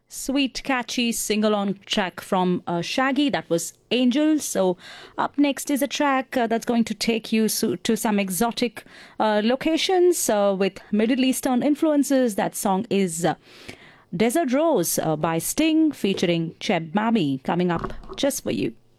Sweet, catchy sing along track from Shaggy. That was Angel. So, up next is a track that's going to take you to some exotic locations with Middle Eastern influences. That song is Desert Rose by Sting featuring Cheb Mami, coming up just for you.